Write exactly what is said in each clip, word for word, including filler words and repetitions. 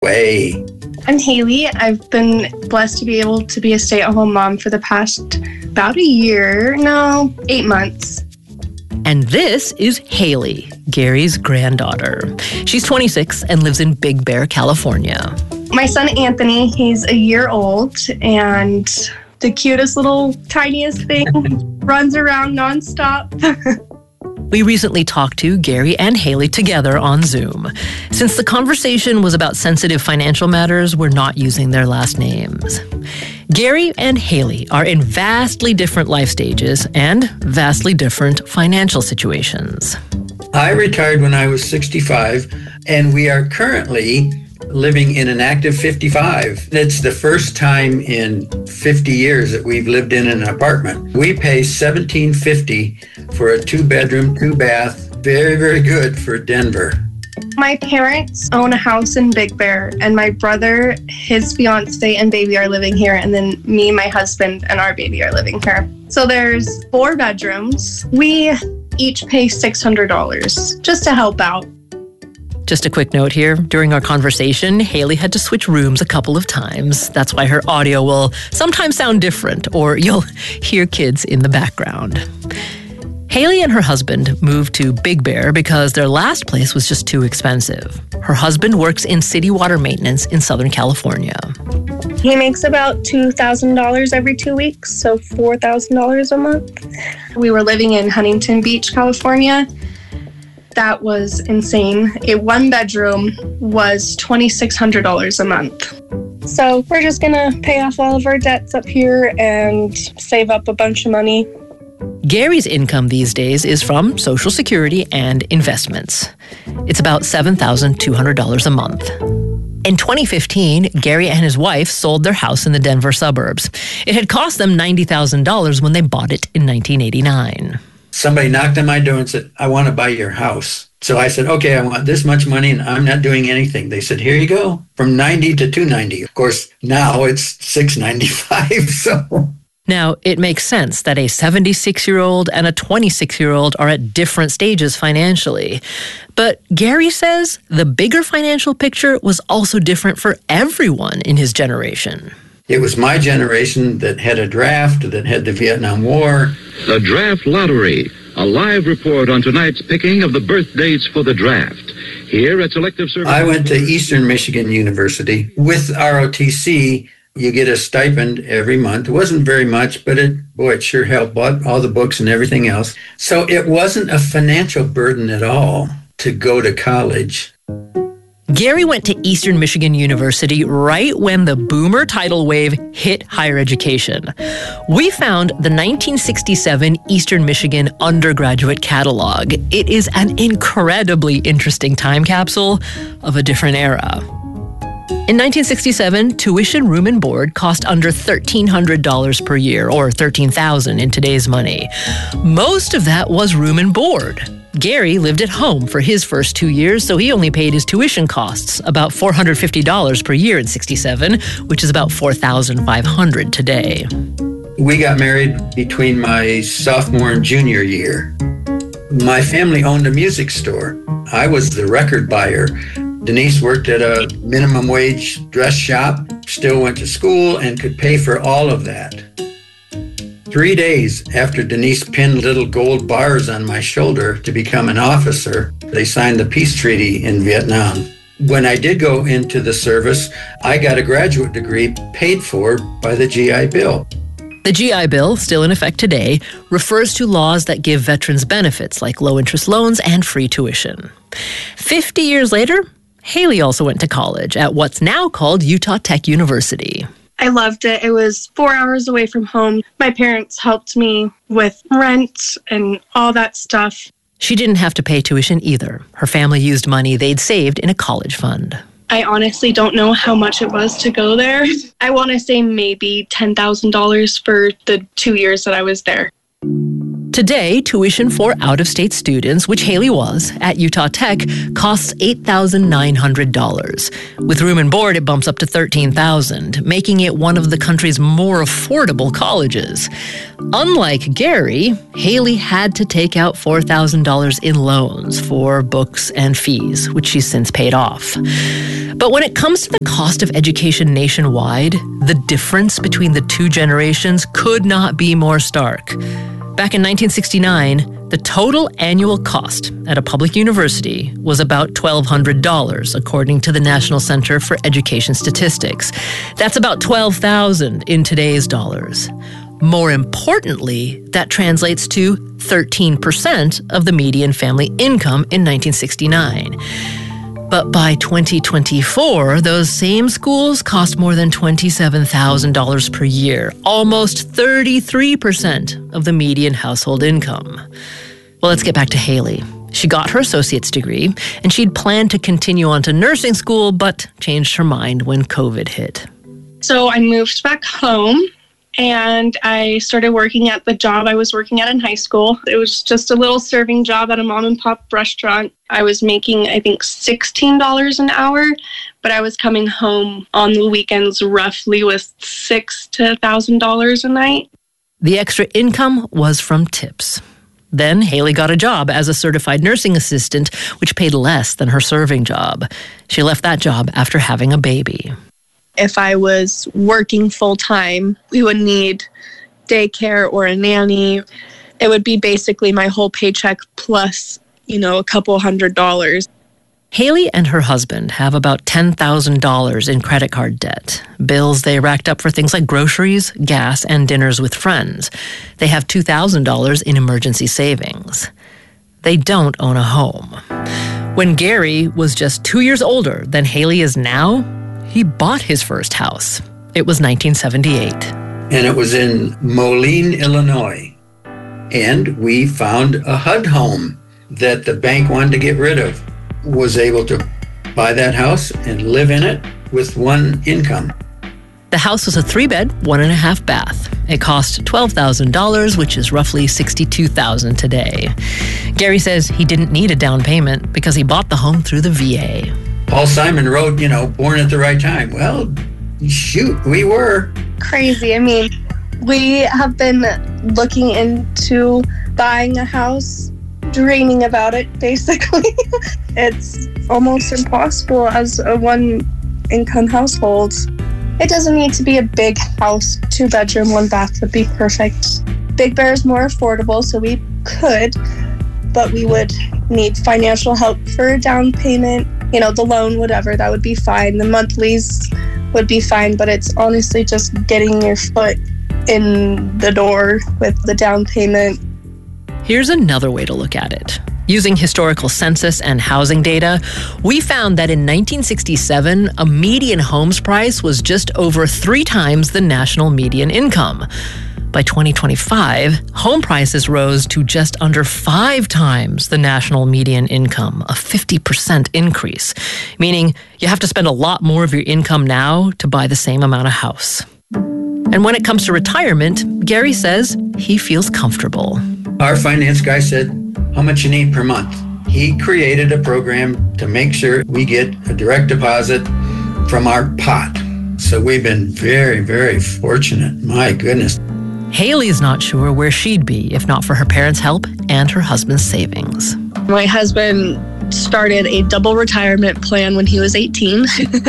way. I'm Haley. I've been blessed to be able to be a stay-at-home mom for the past about a year, no, eight months. And this is Haley, Gary's granddaughter. She's twenty-six and lives in Big Bear, California. My son, Anthony, he's a year old and the cutest little tiniest thing, runs around nonstop. We recently talked to Gary and Haley together on Zoom. Since the conversation was about sensitive financial matters, we're not using their last names. Gary and Haley are in vastly different life stages and vastly different financial situations. I retired when I was sixty-five, and we are currently living in an active fifty-five. It's the first time in fifty years that we've lived in an apartment. We pay seventeen fifty for a two-bedroom, two-bath. Very, very good for Denver. My parents own a house in Big Bear, and my brother, his fiance, and baby are living here, and then me, my husband, and our baby are living here. So there's four bedrooms. We each pay six hundred dollars just to help out. Just a quick note here. During our conversation, Haley had to switch rooms a couple of times. That's why her audio will sometimes sound different, or you'll hear kids in the background. Haley and her husband moved to Big Bear because their last place was just too expensive. Her husband works in city water maintenance in Southern California. He makes about two thousand dollars every two weeks, so four thousand dollars a month. We were living in Huntington Beach, California. That was insane. A one bedroom was two thousand six hundred dollars a month. So we're just gonna pay off all of our debts up here and save up a bunch of money. Gary's income these days is from Social Security and investments. It's about seven thousand two hundred dollars a month. In twenty fifteen, Gary and his wife sold their house in the Denver suburbs. It had cost them ninety thousand dollars when they bought it in nineteen eighty-nine. Somebody knocked on my door and said, I want to buy your house. So I said, okay, I want this much money and I'm not doing anything. They said, here you go, from ninety to two ninety. Of course, now it's six ninety-five. So now, it makes sense that a seventy-six-year-old and a twenty-six-year-old are at different stages financially. But Gary says the bigger financial picture was also different for everyone in his generation. It was my generation that had a draft, that had the Vietnam War. The Draft Lottery, a live report on tonight's picking of the birth dates for the draft. Here at Selective Service. I went to Eastern Michigan University. With R O T C, you get a stipend every month. It wasn't very much, but it, boy, it sure helped. Bought all the books and everything else. So it wasn't a financial burden at all to go to college. Gary went to Eastern Michigan University right when the boomer tidal wave hit higher education. We found the nineteen sixty-seven Eastern Michigan undergraduate catalog. It is an incredibly interesting time capsule of a different era. In nineteen sixty-seven, tuition, room, and board cost under thirteen hundred dollars per year, or thirteen thousand dollars in today's money. Most of that was room and board. Gary lived at home for his first two years, so he only paid his tuition costs, about four hundred fifty dollars per year in sixty-seven, which is about four thousand five hundred dollars today. We got married between my sophomore and junior year. My family owned a music store. I was the record buyer. Denise worked at a minimum wage dress shop, still went to school, and could pay for all of that. Three days after Denise pinned little gold bars on my shoulder to become an officer, they signed the peace treaty in Vietnam. When I did go into the service, I got a graduate degree paid for by the G I Bill. The G I Bill, still in effect today, refers to laws that give veterans benefits like low-interest loans and free tuition. Fifty years later, Haley also went to college at what's now called Utah Tech University. I loved it. It was four hours away from home. My parents helped me with rent and all that stuff. She didn't have to pay tuition either. Her family used money they'd saved in a college fund. I honestly don't know how much it was to go there. I want to say maybe ten thousand dollars for the two years that I was there. Today, tuition for out-of-state students, which Haley was, at Utah Tech, costs eight thousand nine hundred dollars. With room and board, it bumps up to thirteen thousand dollars, making it one of the country's more affordable colleges. Unlike Gary, Haley had to take out four thousand dollars in loans for books and fees, which she's since paid off. But when it comes to the cost of education nationwide, the difference between the two generations could not be more stark. Back in nineteen sixty-nine, the total annual cost at a public university was about twelve hundred dollars, according to the National Center for Education Statistics. That's about twelve thousand dollars in today's dollars. More importantly, that translates to thirteen percent of the median family income in nineteen sixty-nine. But by twenty twenty-four, those same schools cost more than twenty-seven thousand dollars per year, almost thirty-three percent of the median household income. Well, let's get back to Haley. She got her associate's degree, and she'd planned to continue on to nursing school, but changed her mind when COVID hit. So I moved back home. And I started working at the job I was working at in high school. It was just a little serving job at a mom and pop restaurant. I was making, I think, sixteen dollars an hour, but I was coming home on the weekends roughly with six to one thousand dollars a night. The extra income was from tips. Then Haley got a job as a certified nursing assistant, which paid less than her serving job. She left that job after having a baby. If I was working full-time, we would need daycare or a nanny. It would be basically my whole paycheck plus, you know, a couple hundred dollars. Haley and her husband have about ten thousand dollars in credit card debt, bills they racked up for things like groceries, gas, and dinners with friends. They have two thousand dollars in emergency savings. They don't own a home. When Gary was just two years older than Haley is now, he bought his first house. It was nineteen seventy-eight. And it was in Moline, Illinois. And we found a H U D home that the bank wanted to get rid of. Was able to buy that house and live in it with one income. The house was a three-bed, one-and-a-half bath. It cost twelve thousand dollars, which is roughly sixty-two thousand dollars today. Gary says he didn't need a down payment because he bought the home through the V A. Paul Simon wrote, you know, born at the right time. Well, shoot, we were. Crazy. I mean, we have been looking into buying a house, dreaming about it, basically. It's almost impossible as a one-income household. It doesn't need to be a big house. Two-bedroom, one bath would be perfect. Big Bear is more affordable, so we could, but we would need financial help for a down payment. You know, the loan, whatever, that would be fine. The monthlies would be fine, but it's honestly just getting your foot in the door with the down payment. Here's another way to look at it. Using historical census and housing data, we found that in nineteen sixty-seven, a median homes price was just over three times the national median income. By twenty twenty-five, home prices rose to just under five times the national median income, a fifty percent increase, meaning you have to spend a lot more of your income now to buy the same amount of house. And when it comes to retirement, Gary says he feels comfortable. Our finance guy said, how much you need per month? He created a program to make sure we get a direct deposit from our pot. So we've been very, very fortunate. My goodness. Haley's not sure where she'd be if not for her parents' help and her husband's savings. My husband started a double retirement plan when he was eighteen.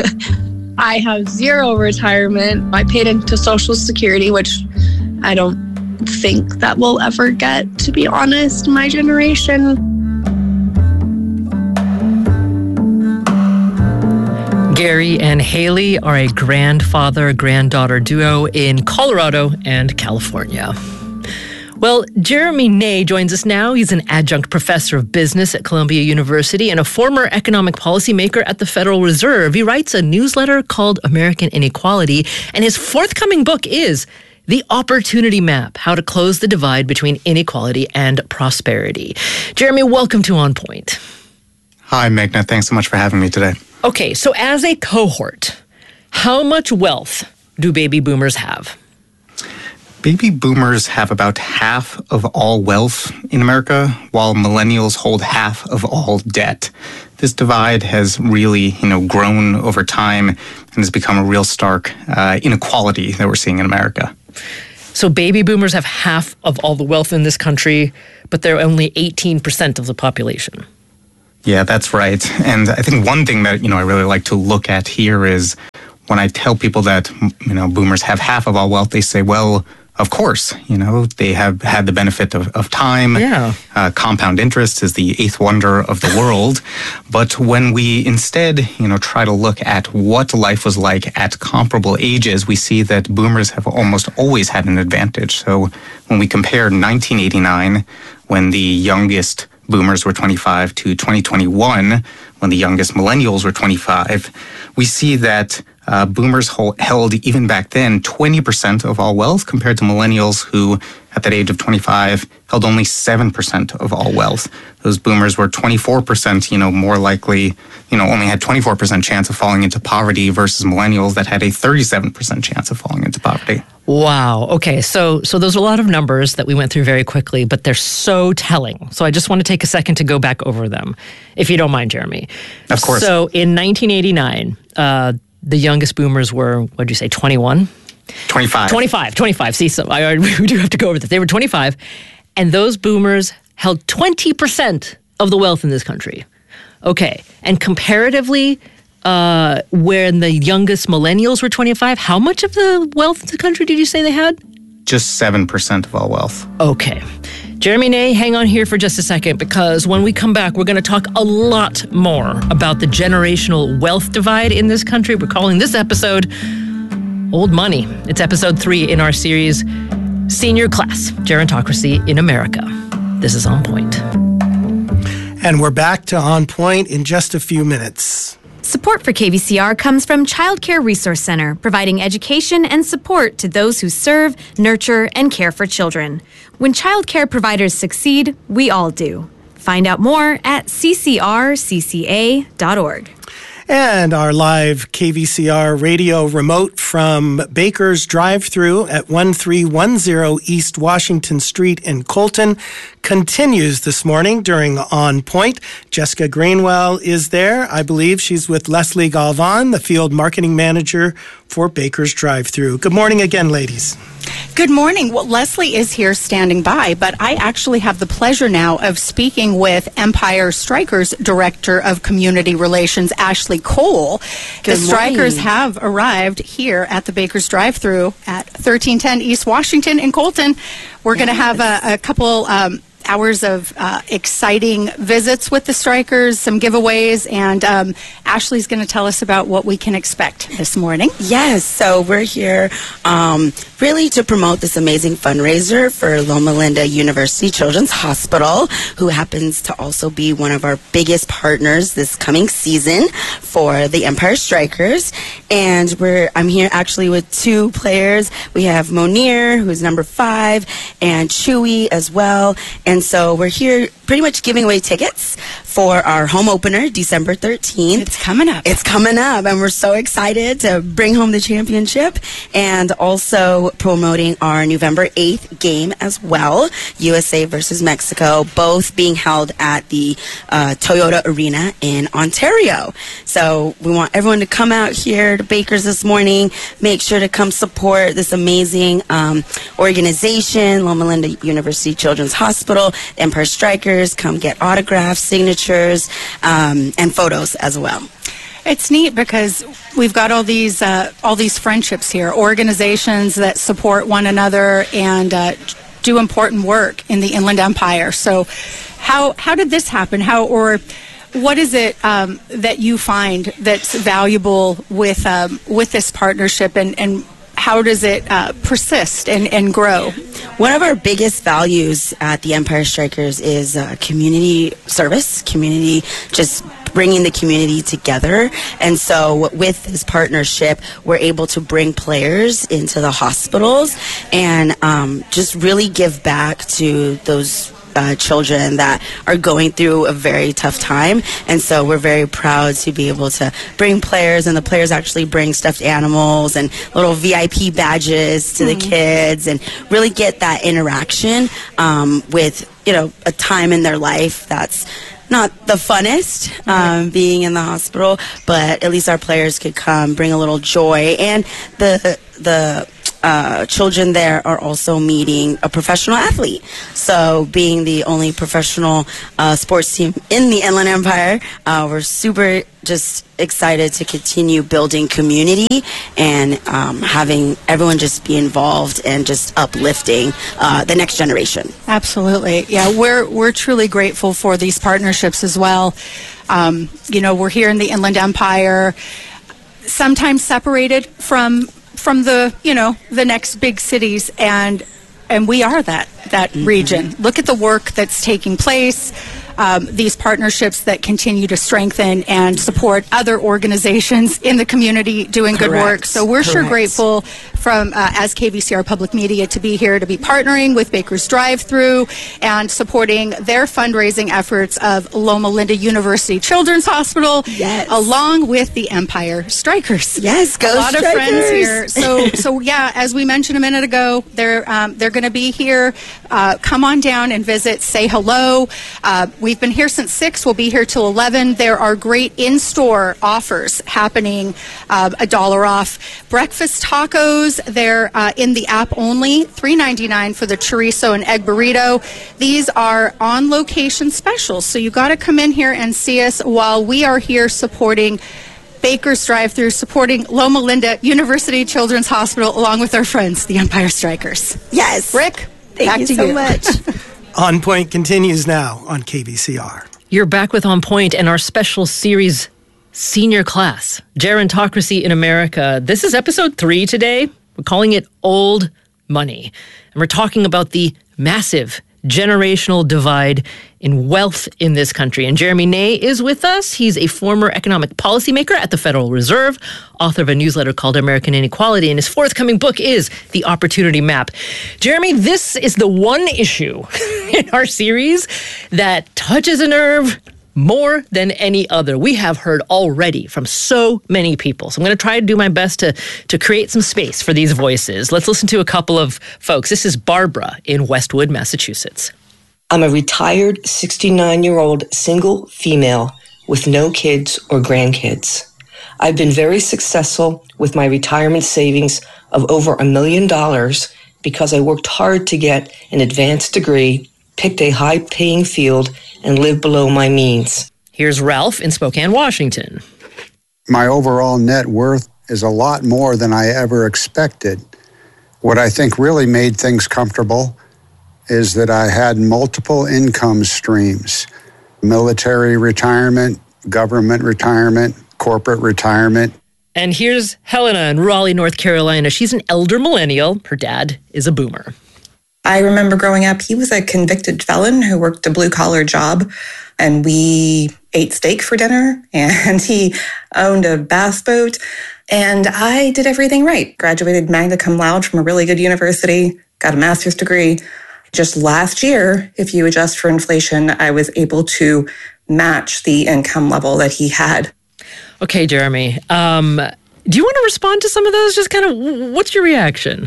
I have zero retirement. I paid into Social Security, which I don't think that we'll ever get, to be honest, my generation. Gary and Haley are a grandfather-granddaughter duo in Colorado and California. Well, Jeremy Ney joins us now. He's an adjunct professor of business at Columbia University and a former economic policymaker at the Federal Reserve. He writes a newsletter called American Inequality, and his forthcoming book is The Opportunity Map, How to Close the Divide Between Inequality and Prosperity. Jeremy, welcome to On Point. Hi, Meghna. Thanks so much for having me today. Okay, so as a cohort, how much wealth do baby boomers have? Baby boomers have about half of all wealth in America, while millennials hold half of all debt. This divide has really, you know, grown over time and has become a real stark uh, inequality that we're seeing in America. So baby boomers have half of all the wealth in this country, but they're only eighteen percent of the population. Yeah, that's right. And I think one thing that, you know, I really like to look at here is when I tell people that, you know, boomers have half of all wealth, they say, well, of course, you know, they have had the benefit of, of time. Yeah. Uh, compound interest is the eighth wonder of the world. But when we instead, you know, try to look at what life was like at comparable ages, we see that boomers have almost always had an advantage. So when we compare nineteen eighty-nine, when the youngest boomers were twenty-five, to twenty twenty-one, when the youngest millennials were twenty-five, we see that uh, boomers hold, held, even back then, twenty percent of all wealth compared to millennials who, at that age of twenty-five, held only seven percent of all wealth. Those boomers were twenty-four percent, you know, more likely, you know, only had twenty-four percent chance of falling into poverty versus millennials that had a thirty-seven percent chance of falling into poverty. Wow. Okay. So, so those are a lot of numbers that we went through very quickly, but they're so telling. So I just want to take a second to go back over them, if you don't mind, Jeremy. Of course. So in nineteen eighty-nine, uh, the youngest boomers were, what did you say, twenty-one? twenty-five. twenty-five. twenty-five. See, so I, we do have to go over this. They were twenty-five, and those boomers held twenty percent of the wealth in this country. Okay. And comparatively, uh, when the youngest millennials were twenty-five, how much of the wealth in the country did you say they had? Just seven percent of all wealth. Okay. Jeremy Ney, hang on here for just a second, because when we come back, we're going to talk a lot more about the generational wealth divide in this country. We're calling this episode Old Money. It's episode three in our series, Senior Class, Gerontocracy in America. This is On Point. And we're back to On Point in just a few minutes. Support for K V C R comes from Child Care Resource Center, providing education and support to those who serve, nurture, and care for children. When child care providers succeed, we all do. Find out more at c c r c c a dot org. And our live K V C R radio remote from Baker's Drive-Thru at one three one zero East Washington Street in Colton continues this morning during On Point. Jessica Greenwell is there. I believe she's with Leslie Galvan, the field marketing manager for Baker's Drive-Thru. Good morning again, ladies. Good morning. Well, Leslie is here standing by, but I actually have the pleasure now of speaking with Empire Strikers Director of Community Relations, Ashley Cole. Good the Strikers morning. have arrived here at the Baker's Drive-Thru at thirteen ten East Washington in Colton. We're going to have a, a couple um, hours of uh, exciting visits with the Strikers, some giveaways, and um, Ashley's going to tell us about what we can expect this morning. Yes, so we're here um, really to promote this amazing fundraiser for Loma Linda University Children's Hospital, who happens to also be one of our biggest partners this coming season for the Empire Strikers. And we're I'm here actually with two players. We have Monir, who's number five, and Chewy as well. And so we're here pretty much giving away tickets for our home opener, December thirteenth. It's coming up. It's coming up, and we're so excited to bring home the championship, and also promoting our November eighth game as well, U S A versus Mexico, both being held at the uh, Toyota Arena in Ontario. So we want everyone to come out here to Baker's this morning. Make sure to come support this amazing um, organization, Loma Linda University Children's Hospital, Empire Strikers. Come get autographs, signatures, um, and photos as well. It's neat because we've got all these uh, all these friendships here, organizations that support one another and uh, do important work in the Inland Empire. So, how how did this happen? How or what is it um, that you find that's valuable with um, with this partnership, and and how does it uh, persist and, and grow? One of our biggest values at the Empire Strikers is uh, community service, community, just bringing the community together. And so with this partnership, we're able to bring players into the hospitals and um, just really give back to those uh, children that are going through a very tough time. And so we're very proud to be able to bring players, and the players actually bring stuffed animals and little V I P badges to mm. the kids, and really get that interaction um, with, you know, a time in their life that's not the funnest, um, being in the hospital, but at least our players could come, bring a little joy, and the the uh, children there are also meeting a professional athlete. So, being the only professional uh, sports team in the Inland Empire, uh, we're super just excited to continue building community and um, having everyone just be involved and just uplifting uh, the next generation. Absolutely. Yeah, we're we're truly grateful for these partnerships as well. Um, you know, we're here in the Inland Empire, sometimes separated from from the, you know, the next big cities, and and we are that that mm-hmm. region. Look at the work that's taking place. Um, these partnerships that continue to strengthen and support other organizations in the community doing Correct. Good work. So we're Correct. Sure grateful from, uh, as K V C R Public Media, to be here, to be partnering with Baker's Drive-Thru and supporting their fundraising efforts of Loma Linda University Children's Hospital, yes. along with the Empire Strikers. Yes, go A lot Strikers. Of friends here. So, so yeah, as we mentioned a minute ago, they're um, they're going to be here. Uh, come on down and visit, say hello. Uh, We've been here since six. We'll be here till eleven. There are great in-store offers happening, uh, a dollar off. Breakfast tacos, they're uh, in the app only, three ninety-nine for the chorizo and egg burrito. These are on-location specials, so you got to come in here and see us while we are here supporting Baker's Drive-Thru, supporting Loma Linda University Children's Hospital, along with our friends, the Empire Strikers. Yes. Rick, thank back you to so you. much. On Point continues now on K V C R. You're back with On Point and our special series, Senior Class, Gerontocracy in America. This is episode three today. We're calling it Old Money. And we're talking about the massive generational divide in wealth in this country. And Jeremy Ney is with us. He's a former economic policymaker at the Federal Reserve, author of a newsletter called American Inequality, and his forthcoming book is The Opportunity Map. Jeremy, this is the one issue in our series that touches a nerve more than any other. We have heard already from so many people. So I'm going to try to do my best to, to create some space for these voices. Let's listen to a couple of folks. This is Barbara in Westwood, Massachusetts. I'm a retired sixty-nine-year-old single female with no kids or grandkids. I've been very successful with my retirement savings of over a million dollars because I worked hard to get an advanced degree, picked a high-paying field, and live below my means. Here's Ralph in Spokane, Washington. My overall net worth is a lot more than I ever expected. What I think really made things comfortable is that I had multiple income streams: military retirement, government retirement, corporate retirement. And here's Helena in Raleigh, North Carolina. She's an elder millennial. Her dad is a boomer. I remember growing up, he was a convicted felon who worked a blue-collar job, and we ate steak for dinner, and he owned a bass boat, and I did everything right. Graduated magna cum laude from a really good university, got a master's degree. Just last year, if you adjust for inflation, I was able to match the income level that he had. Okay, Jeremy, um, do you want to respond to some of those? Just kind of, what's your reaction?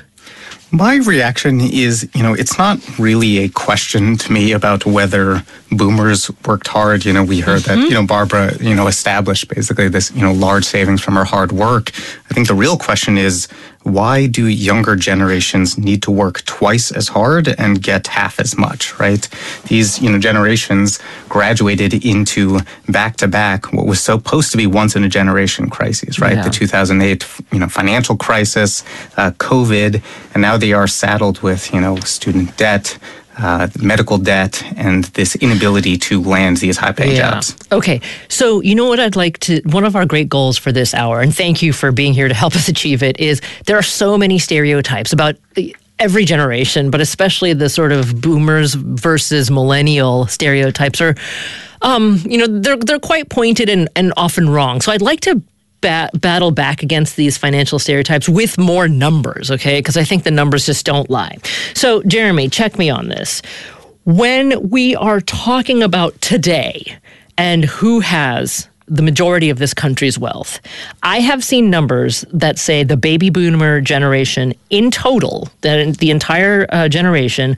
My reaction is, you know, it's not really a question to me about whether boomers worked hard. You know, we heard mm-hmm. that, you know, Barbara, you know, established basically this, you know, large savings from her hard work. I think the real question is, why do younger generations need to work twice as hard and get half as much, right? These, you know, generations graduated into back-to-back what was supposed to be once-in-a-generation crises, right? Yeah. The two thousand eight, you know, financial crisis, uh, COVID, and now they are saddled with, you know, student debt, Uh, medical debt, and this inability to land these high-paying yeah. jobs. Okay, so you know what I'd like to, one of our great goals for this hour, and thank you for being here to help us achieve it, is there are so many stereotypes about every generation, but especially the sort of boomers versus millennial stereotypes are, um, you know, they're they're quite pointed and, and often wrong. So I'd like to Bat- battle back against these financial stereotypes with more numbers, okay? Because I think the numbers just don't lie. So, Jeremy, check me on this. When we are talking about today and who has the majority of this country's wealth, I have seen numbers that say the baby boomer generation in total, the, the entire uh, generation,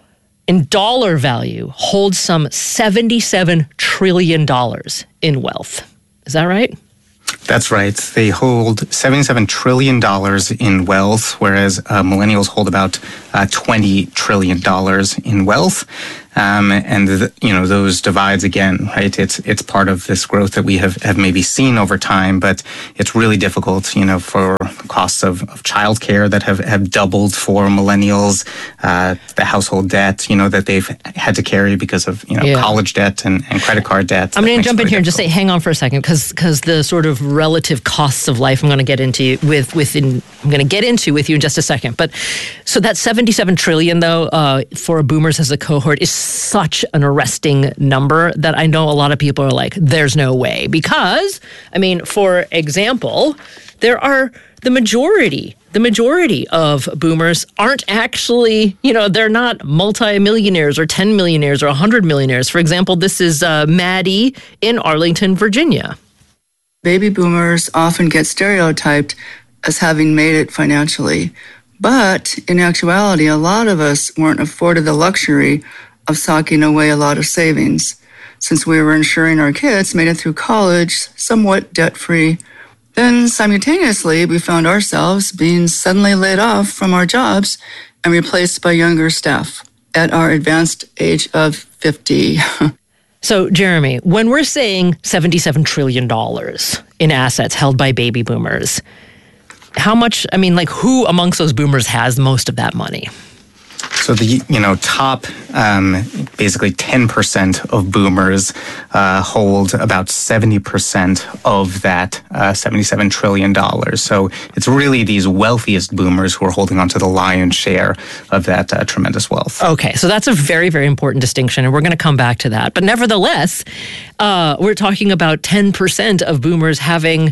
in dollar value, holds some seventy-seven trillion dollars in wealth. Is that right? That's right. They hold seventy-seven trillion dollars in wealth, whereas uh, millennials hold about uh, twenty trillion dollars in wealth. Um, and, the, you know, those divides again, right? It's it's part of this growth that we have, have maybe seen over time, but it's really difficult, you know, for costs of, of childcare that have, have doubled for millennials, uh, the household debt, you know, that they've had to carry because of, you know, yeah. college debt and, and credit card debt. I'm going to jump in here and just say, hang on for a second, because because the sort of relative costs of life I'm going to get into with within I'm going to get into with you in just a second. But so that seventy-seven trillion though, uh, for boomers as a cohort is such an arresting number that I know a lot of people are like, there's no way. Because, I mean, for example, there are the majority, the majority of boomers aren't actually, you know, they're not multi-millionaires or ten millionaires or one hundred millionaires. For example, this is uh, Maddie in Arlington, Virginia. Baby boomers often get stereotyped as having made it financially. But in actuality, a lot of us weren't afforded the luxury of socking away a lot of savings, since we were ensuring our kids made it through college somewhat debt-free. Then simultaneously, we found ourselves being suddenly laid off from our jobs and replaced by younger staff at our advanced age of fifty. So, Jeremy, when we're saying seventy-seven trillion dollars in assets held by baby boomers, how much, I mean, like, who amongst those boomers has most of that money? So the, you know, top um, basically ten percent of boomers uh, hold about seventy percent of that uh, seventy-seven trillion dollars. So it's really these wealthiest boomers who are holding on to the lion's share of that uh, tremendous wealth. Okay, so that's a very, very important distinction, and we're going to come back to that. But nevertheless, uh, we're talking about ten percent of boomers having,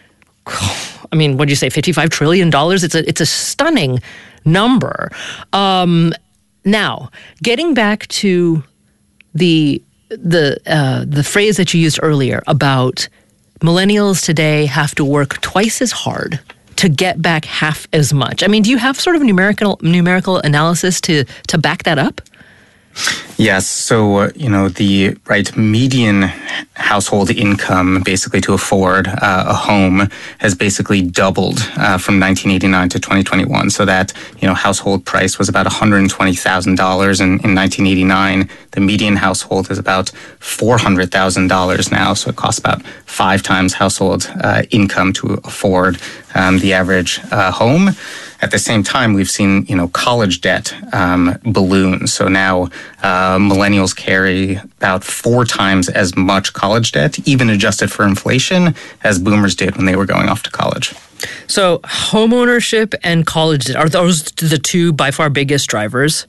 I mean, what do you say, fifty-five trillion dollars? It's a, it's a stunning number. Um, now, getting back to the the uh, the phrase that you used earlier about millennials today have to work twice as hard to get back half as much. I mean, do you have sort of numerical numerical analysis to to back that up? Yes. So, uh, you know, the right median household income basically to afford uh, a home has basically doubled uh, from nineteen eighty-nine to twenty twenty-one. So that, you know, household price was about one hundred twenty thousand dollars in, in nineteen eighty-nine. The median household is about four hundred thousand dollars now. So it costs about five times household uh, income to afford um, the average uh, home. At the same time, we've seen, you know, college debt um, balloon. So now uh, millennials carry about four times as much college debt, even adjusted for inflation, as boomers did when they were going off to college. So homeownership and college debt, are those the two by far biggest drivers?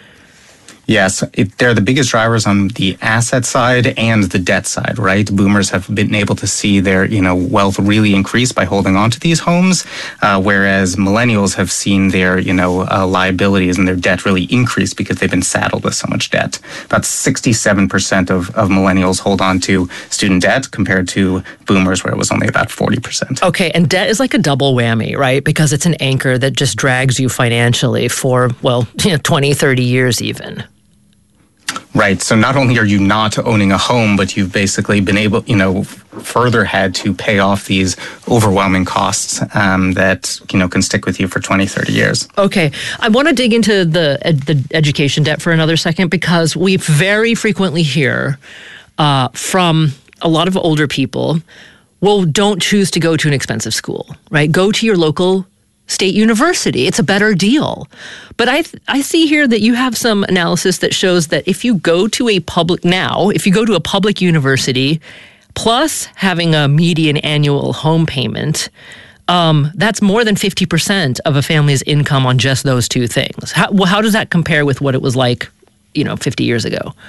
Yes, it, they're the biggest drivers on the asset side and the debt side, right? Boomers have been able to see their, you know, wealth really increase by holding on to these homes, uh, whereas millennials have seen their, you know, uh, liabilities and their debt really increase because they've been saddled with so much debt. About sixty-seven percent of, of millennials hold on to student debt compared to boomers, where it was only about forty percent. Okay, and debt is like a double whammy, right? Because it's an anchor that just drags you financially for, well, you know, twenty, thirty years even. Right. So not only are you not owning a home, but you've basically been able, you know, further had to pay off these overwhelming costs um, that, you know, can stick with you for twenty, thirty years. Okay. I want to dig into the ed- the education debt for another second, because we very frequently hear uh, from a lot of older people, well, don't choose to go to an expensive school, right? Go to your local state university. It's a better deal. But I th- I see here that you have some analysis that shows that if you go to a public now, if you go to a public university, plus having a median annual home payment, um, that's more than fifty percent of a family's income on just those two things. How, well, how does that compare with what it was like, you know, fifty years ago?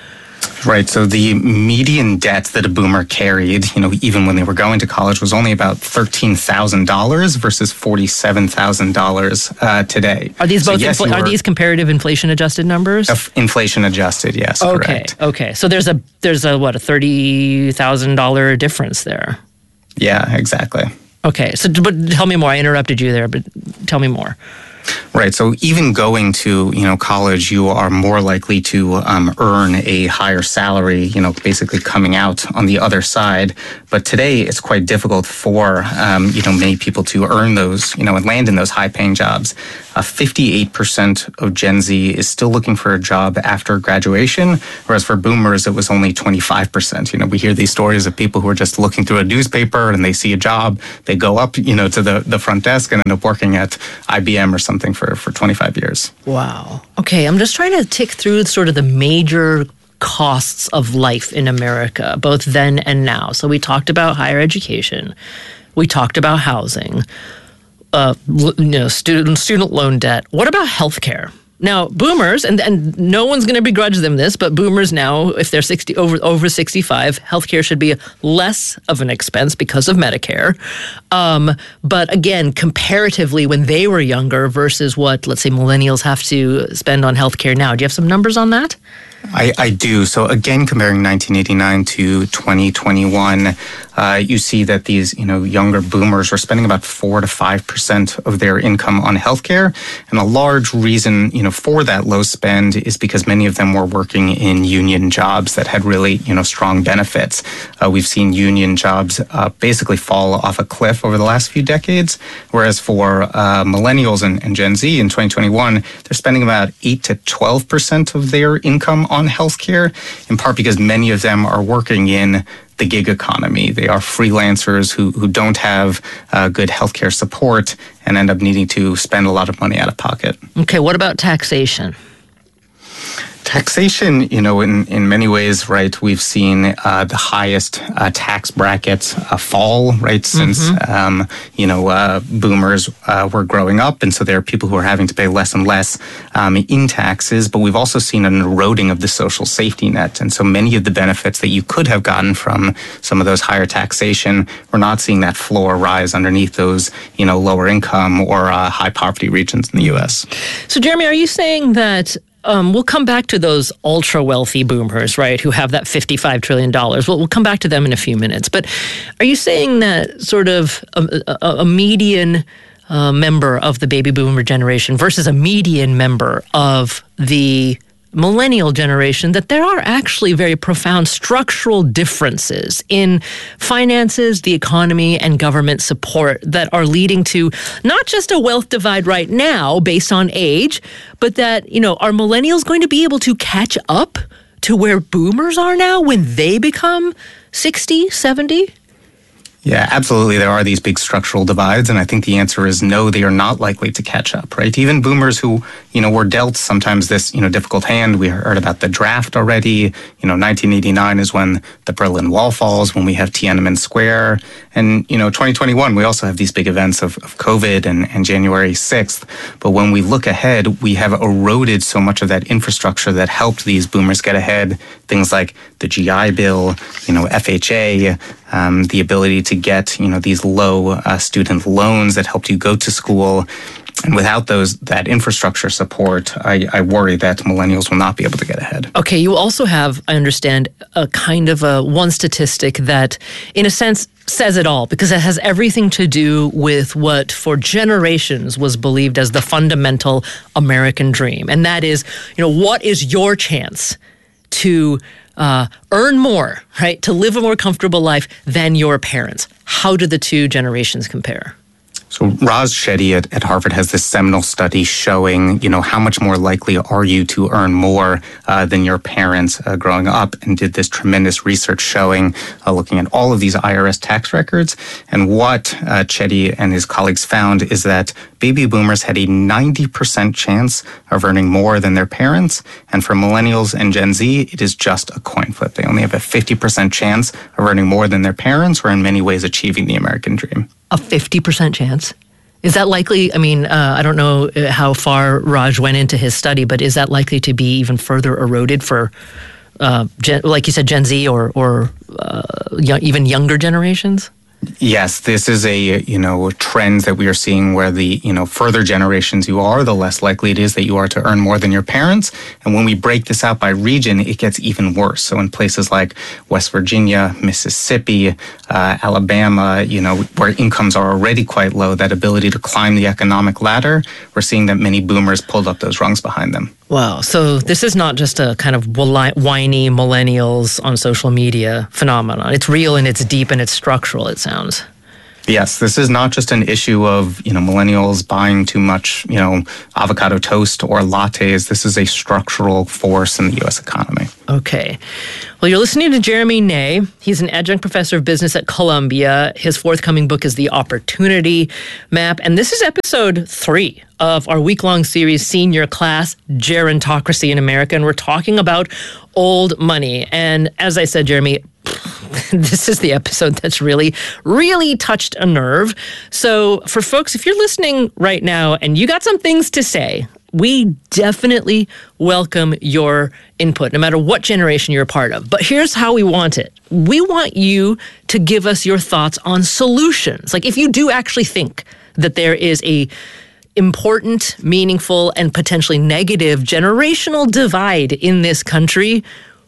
Right. So the median debt that a boomer carried, you know, even when they were going to college, was only about thirteen thousand dollars versus forty-seven thousand dollars uh, today. Are these so both yes, infl- were, are these comparative inflation adjusted numbers? Uh, inflation adjusted, yes. Okay. Correct. Okay. So there's a there's a what a thirty thousand dollar difference there. Yeah. Exactly. Okay. So, but tell me more. I interrupted you there, but tell me more. Right. So even going to, you know, college, you are more likely to um, earn a higher salary, you know, basically coming out on the other side. But today it's quite difficult for, um, you know, many people to earn those, you know, and land in those high paying jobs. Uh, fifty-eight percent of Gen Z is still looking for a job after graduation, whereas for boomers, it was only twenty-five percent. You know, we hear these stories of people who are just looking through a newspaper and they see a job, they go up, you know, to the, the front desk and end up working at I B M or something for, for twenty-five years. Wow. Okay, I'm just trying to tick through sort of the major costs of life in America, both then and now. So we talked about higher education. We talked about housing. Uh, you know, student student loan debt. What about healthcare? Now, boomers, and, and no one's going to begrudge them this, but boomers now, if they're sixty over over sixty-five, healthcare should be less of an expense because of Medicare. Um, but again, comparatively, when they were younger versus what, let's say, millennials have to spend on healthcare now, do you have some numbers on that? I, I do. So again, comparing nineteen eighty-nine to twenty twenty-one, uh, you see that these, you know, younger boomers are spending about four to five percent of their income on healthcare, and a large reason, you know, for that low spend is because many of them were working in union jobs that had really, you know, strong benefits. Uh, we've seen union jobs uh, basically fall off a cliff over the last few decades, whereas for uh, millennials and, and Gen Z in twenty twenty-one, they're spending about eight to twelve percent of their income on healthcare, in part because many of them are working in the gig economy. They are freelancers who, who don't have uh, good healthcare support and end up needing to spend a lot of money out of pocket. Okay, what about taxation? Taxation, you know, in, in many ways, right, we've seen uh, the highest uh, tax brackets uh, fall, right, since, mm-hmm. um, you know, uh, boomers uh, were growing up. And so there are people who are having to pay less and less um, in taxes. But we've also seen an eroding of the social safety net. And so many of the benefits that you could have gotten from some of those higher taxation, we're not seeing that floor rise underneath those, you know, lower income or uh, high poverty regions in the U S. So, Jeremy, are you saying that Um, we'll come back to those ultra-wealthy boomers, right, who have that fifty-five trillion dollars. Well, we'll come back to them in a few minutes. But are you saying that sort of a, a, a median uh, member of the baby boomer generation versus a median member of the millennial generation, that there are actually very profound structural differences in finances, the economy, and government support that are leading to not just a wealth divide right now based on age, but that, you know, are millennials going to be able to catch up to where boomers are now when they become sixty, seventy? Yeah, absolutely. There are these big structural divides, and I think the answer is no, they are not likely to catch up, right? Even boomers who, you know, were dealt sometimes this, you know, difficult hand. We heard about the draft already. You know, nineteen eighty-nine is when the Berlin Wall falls, when we have Tiananmen Square. And, you know, twenty twenty-one, we also have these big events of, of COVID and, and January sixth. But when we look ahead, we have eroded so much of that infrastructure that helped these boomers get ahead. Things like the G I Bill, you know, F H A, um, the ability to get, you know, these low uh, student loans that helped you go to school. And without those, that infrastructure support, I, I worry that millennials will not be able to get ahead. Okay, you also have, I understand, a kind of a one statistic that, in a sense, says it all, because it has everything to do with what for generations was believed as the fundamental American dream. And that is, you know, what is your chance to uh, earn more, right, to live a more comfortable life than your parents? How do the two generations compare? So Raz Shetty at, at Harvard has this seminal study showing, you know, how much more likely are you to earn more uh, than your parents uh, growing up, and did this tremendous research showing, uh, looking at all of these I R S tax records. And what uh, Shetty and his colleagues found is that baby boomers had a ninety percent chance of earning more than their parents. And for millennials and Gen Z, it is just a coin flip. They only have a fifty percent chance of earning more than their parents, or in many ways achieving the American dream. A fifty percent chance? Is that likely? I mean, uh, I don't know how far Raj went into his study, but is that likely to be even further eroded for uh, gen, like you said, Gen Z or or uh, y- even younger generations? Yes, this is a, you know, trend that we are seeing where the, you know, further generations you are, the less likely it is that you are to earn more than your parents. And when we break this out by region, it gets even worse. So in places like West Virginia, Mississippi, uh, Alabama, you know, where incomes are already quite low, that ability to climb the economic ladder, we're seeing that many boomers pulled up those rungs behind them. Wow. So this is not just a kind of whiny millennials on social media phenomenon. It's real and it's deep and it's structural, it sounds. Yes, this is not just an issue of, you know, millennials buying too much, you know, avocado toast or lattes. This is a structural force in the U S economy. Okay. Well, you're listening to Jeremy Ney. He's an adjunct professor of business at Columbia. His forthcoming book is The Opportunity Map. And this is episode three of our week-long series, Senior Class Gerontocracy in America. And we're talking about old money. And as I said, Jeremy, this is the episode that's really, really touched a nerve. So for folks, if you're listening right now and you got some things to say, we definitely welcome your input, no matter what generation you're a part of. But here's how we want it. We want you to give us your thoughts on solutions. Like if you do actually think that there is a important, meaningful, and potentially negative generational divide in this country,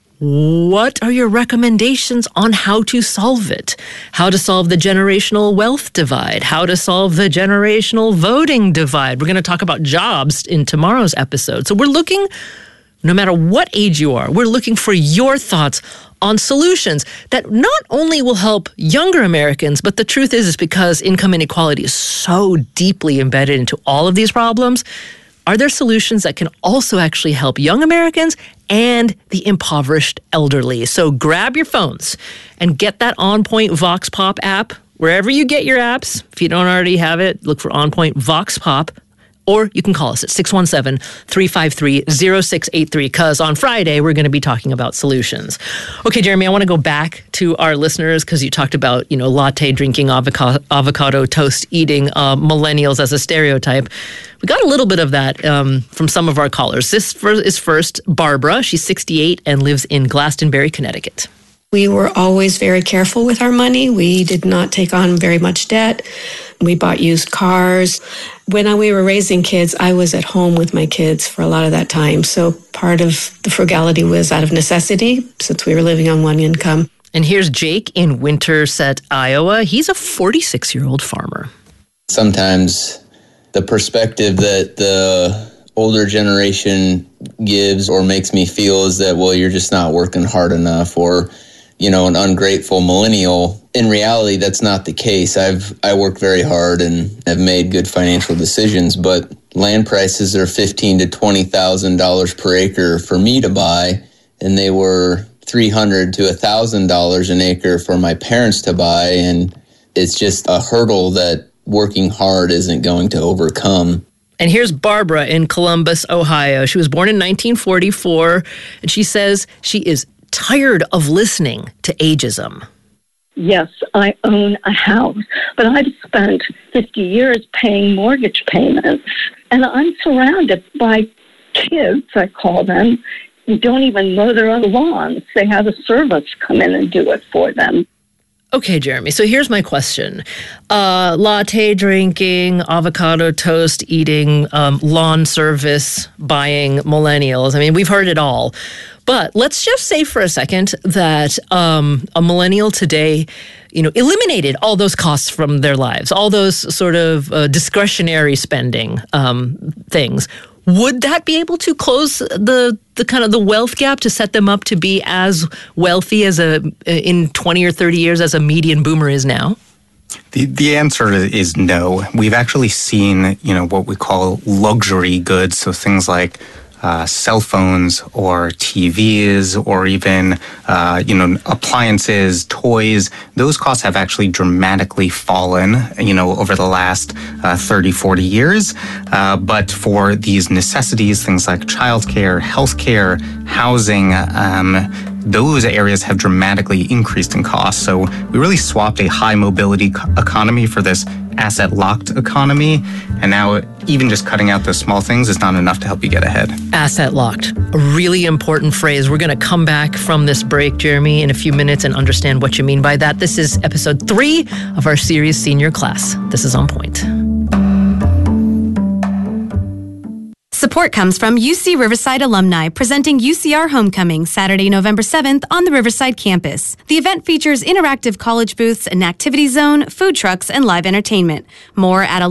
what are your recommendations on how to solve it? How to solve the generational wealth divide? How to solve the generational voting divide? We're going to talk about jobs in tomorrow's episode. So we're looking, no matter what age you are, we're looking for your thoughts on solutions that not only will help younger Americans, but the truth is, is because income inequality is so deeply embedded into all of these problems, are there solutions that can also actually help young Americans and the impoverished elderly? So grab your phones and get that On Point Vox Pop app wherever you get your apps. If you don't already have it, look for On Point Vox Pop. Or you can call us at six one seven, three five three, zero six eight three, because on Friday, we're going to be talking about solutions. Okay, Jeremy, I want to go back to our listeners because you talked about, you know, latte drinking, avocado, avocado toast eating uh, millennials as a stereotype. We got a little bit of that um, from some of our callers. This is first Barbara. She's sixty-eight and lives in Glastonbury, Connecticut. We were always very careful with our money. We did not take on very much debt. We bought used cars. When we were raising kids, I was at home with my kids for a lot of that time. So part of the frugality was out of necessity since we were living on one income. And here's Jake in Winterset, Iowa. He's a forty-six-year-old farmer. Sometimes the perspective that the older generation gives or makes me feel is that, well, you're just not working hard enough, or, you know, an ungrateful millennial. In reality, that's not the case. I've I work very hard and have made good financial decisions, but land prices are fifteen to twenty thousand dollars per acre for me to buy, and they were three hundred to a thousand dollars an acre for my parents to buy, and it's just a hurdle that working hard isn't going to overcome. And here's Barbara in Columbus, Ohio. She was born in nineteen forty-four, and she says she is tired of listening to ageism. Yes, I own a house, but I've spent fifty years paying mortgage payments, and I'm surrounded by kids, I call them, who don't even mow their own lawns. They have a service come in and do it for them. Okay, Jeremy, so here's my question. Uh, latte drinking, avocado toast eating, um, lawn service buying millennials. I mean, we've heard it all. But let's just say for a second that um, a millennial today, you know, eliminated all those costs from their lives, all those sort of uh, discretionary spending um, things. Would that be able to close the the kind of the wealth gap to set them up to be as wealthy as a in twenty or thirty years as a median boomer is now? The the answer is no. We've actually seen, you know, what we call luxury goods, so things like Uh, cell phones or T Vs or even, uh, you know, appliances, toys. Those costs have actually dramatically fallen, you know, over the last uh, thirty, forty years. Uh, but for these necessities, things like childcare, healthcare, housing, um, those areas have dramatically increased in cost. So we really swapped a high mobility co- economy for this asset locked economy. And now even just cutting out the small things is not enough to help you get ahead. Asset locked, a really important phrase. We're going to come back from this break, Jeremy, in a few minutes and understand what you mean by that. This is episode three of our series Senior Class. This is On Point. Support comes from U C Riverside alumni presenting U C R Homecoming Saturday, November seventh on the Riverside campus. The event features interactive college booths, an activity zone, food trucks, and live entertainment. More at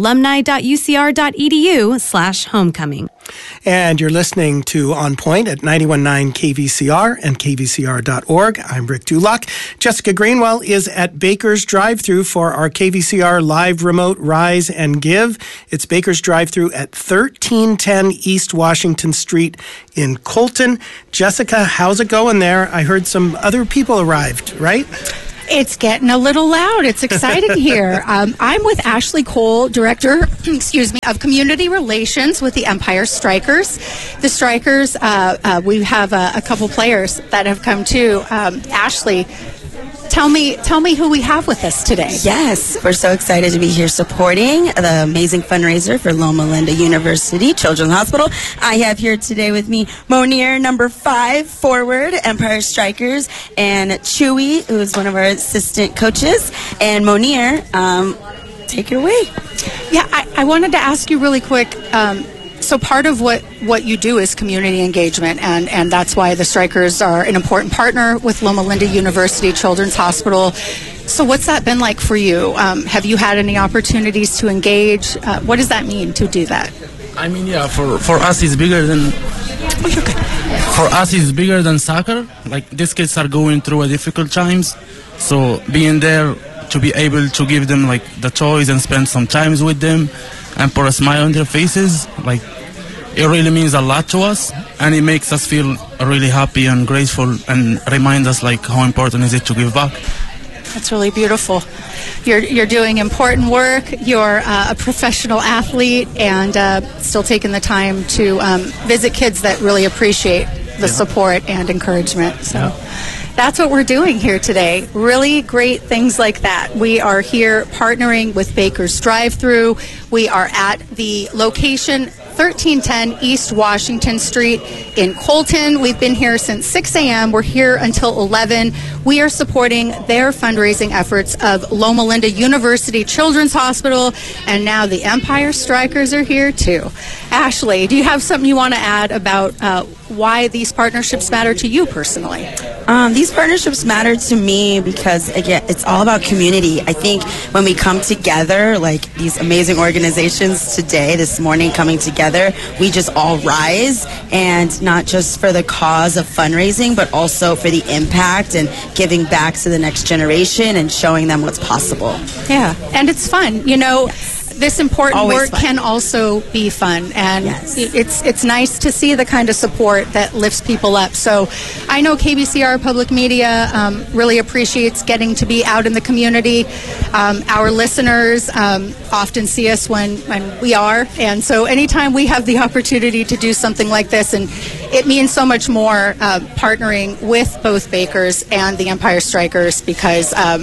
alumni.ucr.edu slash homecoming. And you're listening to On Point at ninety-one point nine K V C R and K V C R dot org. I'm Rick Dulock. Jessica Greenwell is at Baker's Drive-Thru for our K V C R live remote Rise and Give. It's Baker's Drive-Thru at thirteen ten East Washington Street in Colton. Jessica, how's it going there? I heard some other people arrived, right? It's getting a little loud. It's exciting here. Um, I'm with Ashley Cole, Director, excuse me, of Community Relations with the Empire Strikers. The Strikers, uh, uh, we have a, a couple players that have come too. Um, Ashley, Tell me, tell me who we have with us today. Yes, we're so excited to be here supporting the amazing fundraiser for Loma Linda University Children's Hospital. I have here today with me Monir, number five, forward, Empire Strikers, and Chewy, who is one of our assistant coaches. And Monir, um, take it away. Yeah, I, I wanted to ask you really quick. Um, So part of what, what you do is community engagement, and, and that's why the Strikers are an important partner with Loma Linda University Children's Hospital. So what's that been like for you? Um, have you had any opportunities to engage? Uh, what does that mean to do that? I mean, yeah, for, for us it's bigger than... Oh, you're good. For us it's bigger than soccer. Like, these kids are going through a difficult times. So being there to be able to give them, like, the toys and spend some time with them and put a smile on their faces, like, it really means a lot to us, and it makes us feel really happy and grateful and remind us, like, how important is it to give back. That's really beautiful. You're you're doing important work. You're uh, a professional athlete, and uh, still taking the time to um, visit kids that really appreciate the yeah. support and encouragement. So. Yeah. That's what we're doing here today. Really great things like that. We are here partnering with Baker's Drive-Thru. We are at the location thirteen ten East Washington Street in Colton. We've been here since six a.m. We're here until eleven. We are supporting their fundraising efforts of Loma Linda University Children's Hospital, and now the Empire Strikers are here too. Ashley, do you have something you want to add about uh, why these partnerships matter to you personally? Um, these partnerships matter to me because, again, it's all about community. I think when we come together, like these amazing organizations today, this morning coming together, we just all rise, and not just for the cause of fundraising, but also for the impact and giving back to the next generation and showing them what's possible. Yeah, and it's fun. You know, yes. This important Always work fun. can also be fun, and yes. it's it's nice to see the kind of support that lifts people up. So I know K V C R Public Media um, really appreciates getting to be out in the community. Um, our listeners um, often see us when, when we are, and so anytime we have the opportunity to do something like this, and it means so much more uh, partnering with both Bakers and the Empire Strikers, because um,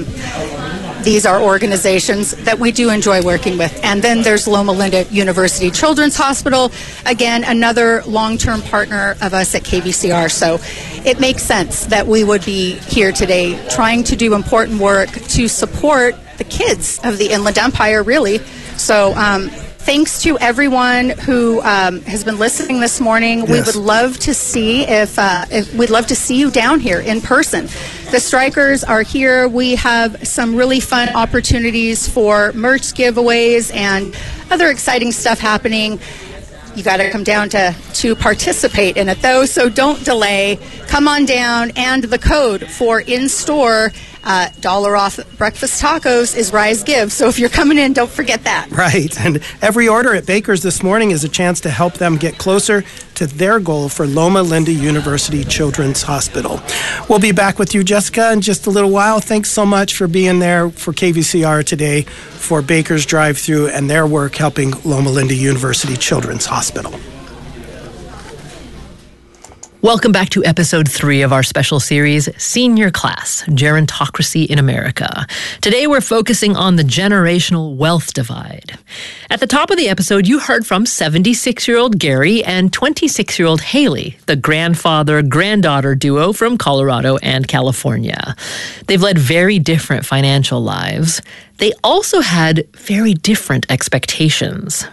these are organizations that we do enjoy working with. And then there's Loma Linda University Children's Hospital, again, another long-term partner of us at K V C R. So it makes sense that we would be here today trying to do important work to support the kids of the Inland Empire, really. So um, thanks to everyone who um, has been listening this morning. Yes. We would love to see if, uh, if we'd love to see you down here in person. The Strikers are here. We have some really fun opportunities for merch giveaways and other exciting stuff happening. You got to come down to, to participate in it, though, so don't delay. Come on down, and the code for in-store uh, dollar off breakfast tacos is Rise Give. So if you're coming in, don't forget that. Right, and every order at Baker's this morning is a chance to help them get closer to their goal for Loma Linda University Children's Hospital. We'll be back with you, Jessica, in just a little while. Thanks so much for being there for K V C R today for Baker's Drive-Thru and their work helping Loma Linda University Children's Hospital. Welcome back to episode three of our special series, Senior Class, Gerontocracy in America. Today we're focusing on the generational wealth divide. At the top of the episode, you heard from seventy-six-year-old Gary and twenty-six-year-old Haley, the grandfather-granddaughter duo from Colorado and California. They've led very different financial lives. They also had very different expectations.